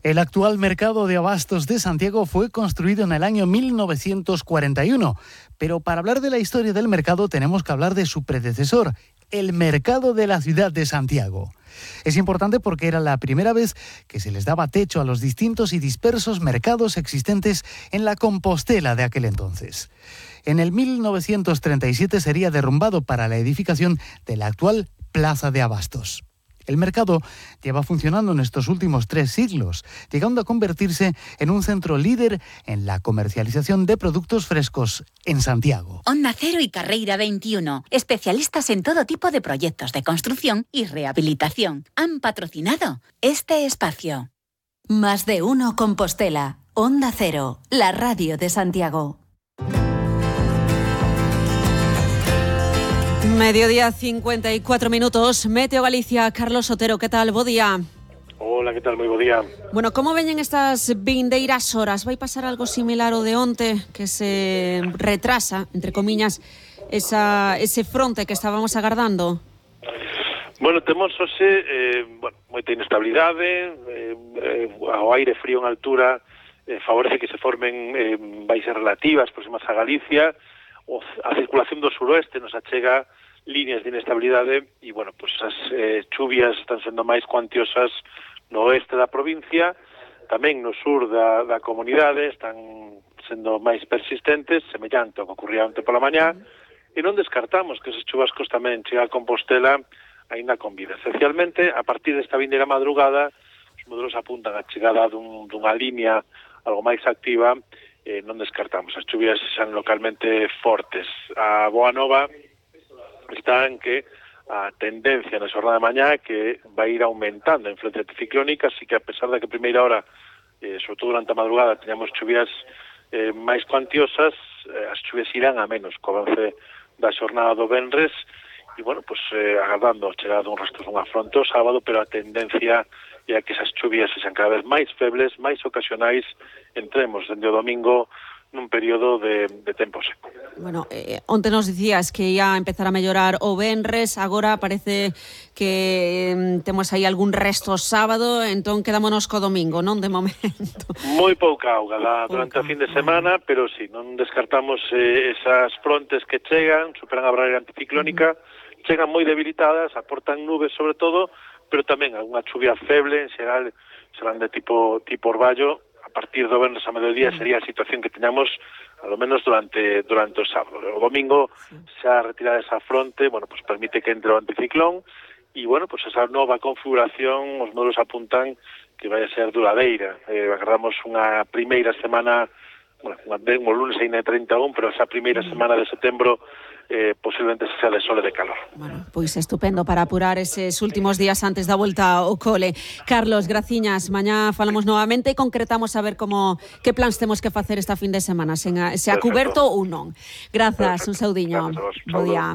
El actual mercado de abastos de Santiago fue construido en el año 1941, pero para hablar de la historia del mercado tenemos que hablar de su predecesor, el mercado de la ciudad de Santiago. Es importante porque era la primera vez que se les daba techo a los distintos y dispersos mercados existentes en la Compostela de aquel entonces. En el 1937 sería derrumbado para la edificación de la actual Plaza de Abastos. El mercado lleva funcionando en estos últimos 3 siglos, llegando a convertirse en un centro líder en la comercialización de productos frescos en Santiago. Onda Cero y Carreira 21, especialistas en todo tipo de proyectos de construcción y rehabilitación, han patrocinado este espacio. Más de uno Compostela, Onda Cero, la radio de Santiago. Mediodía 54 minutos. Meteo Galicia, Carlos Otero, ¿qué tal? Bo día. Hola, ¿qué tal? Moi bo día. Bueno, como veñen estas vindeiras horas? Vai pasar algo similar ao de onte, que se retrasa, entre comiñas, ese fronte que estábamos agardando? Bueno, temos hoxe moita inestabilidade, o aire frío en altura favorece que se formen baixas relativas próximas a Galicia, a circulación do suroeste nos achega líneas de inestabilidade e, bueno, pues as chuvias están sendo máis cuantiosas no oeste da provincia, tamén no sur da comunidade están sendo máis persistentes, semellante ao que ocurría onte pola mañá, e non descartamos que esos chubascos tamén chega a Compostela aínda con vida. Esencialmente, a partir desta vindeira madrugada, os modelos apuntan a chegada dunha línea algo máis activa, non descartamos. As chuvias xan localmente fortes. A boa nova está en que a tendencia na xornada de mañá é que vai ir aumentando a influencia anticiclónica, así que a pesar de que a primeira hora, sobre todo durante a madrugada, teñamos chuvias máis cuantiosas, as chuvias irán a menos co avance da xornada do venres, e, bueno, pues agardando a chegada dun resto dunha fronte o sábado, pero a tendencia é a que esas chuvias sexan cada vez máis febles, máis ocasionais, entremos dende o domingo nun período de tempo seco. Bueno, onte nos dicías que ia empezar a mellorar o venres, agora parece que temos aí algún resto sábado, entón quedámonos co domingo, non de momento. Moi pouca auga durante a fin de semana, pero sí, non descartamos esas frontes que chegan, superan a barreira anticiclónica, chegan moi debilitadas, aportan nubes sobre todo, pero tamén algunha chuvia feble, en xeral serán de tipo orballo. A partir do venres a mediodía sería a situación que teñamos a lo menos durante o sábado. O domingo xa retirada esa fronte, bueno, pues permite que entre o anticiclón e, bueno, pues esa nova configuración, os modelos apuntan que vai a ser duradeira. Agardamos unha primeira semana, bueno, o lunes ainda é 31, pero esa primeira semana de setembro posiblemente sea de sol e de calor. Bueno, pois estupendo para apurar eses últimos días antes da volta ao cole. Carlos, graciñas, mañá falamos novamente e concretamos a ver que plans temos que facer esta fin de semana, se ha cuberto ou non. Grazas, un saudiño. Bo día.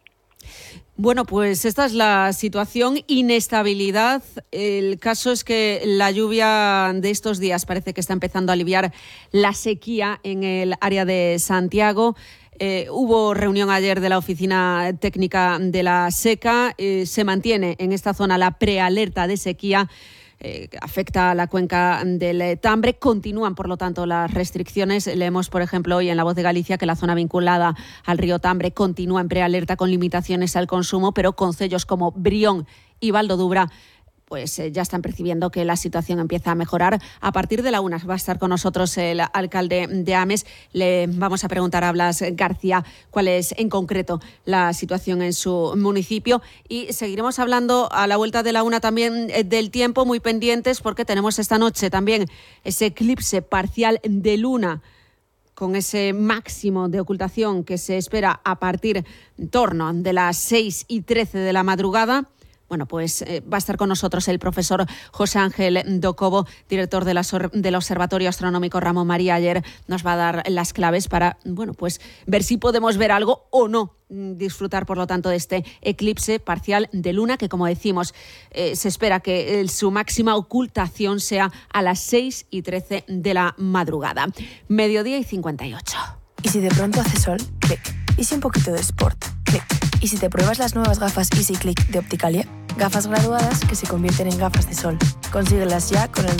Bueno, pues esta es la situación, inestabilidad. El caso es que la lluvia de estos días parece que está empezando a aliviar la sequía en el área de Santiago. Hubo reunión ayer de la Oficina Técnica de la Seca. Se mantiene en esta zona la prealerta de sequía. Afecta a la cuenca del Tambre. Continúan, por lo tanto, las restricciones. Leemos, por ejemplo, hoy en La Voz de Galicia que la zona vinculada al río Tambre continúa en prealerta con limitaciones al consumo, pero concellos como Brión y Valdodubra pues ya están percibiendo que la situación empieza a mejorar. A partir de la 1 va a estar con nosotros el alcalde de Ames. Le vamos a preguntar a Blas García cuál es en concreto la situación en su municipio y seguiremos hablando a la vuelta de la 1 también del tiempo, muy pendientes porque tenemos esta noche también ese eclipse parcial de luna con ese máximo de ocultación que se espera a partir en torno de las 6:13 de la madrugada. Bueno, pues va a estar con nosotros el profesor José Ángel Docobo, director del Observatorio Astronómico Ramón María. Ayer nos va a dar las claves para, bueno, pues ver si podemos ver algo o no. Disfrutar, por lo tanto, de este eclipse parcial de luna que, como decimos, se espera que su máxima ocultación sea a las 6:13 de la madrugada. 12:58. ¿Y si de pronto hace sol? Clic. ¿Y si un poquito de sport? Clic. ¿Y si te pruebas las nuevas gafas Easy Click de Opticalia? Gafas graduadas que se convierten en gafas de sol. Consíguelas ya con el